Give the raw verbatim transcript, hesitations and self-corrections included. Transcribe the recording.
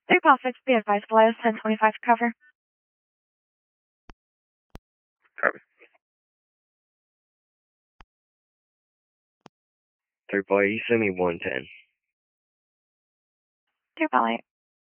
three Pal six, be advised, below ten twenty-five to cover. Copy. three Pal eight, send me one ten. three Pal eight.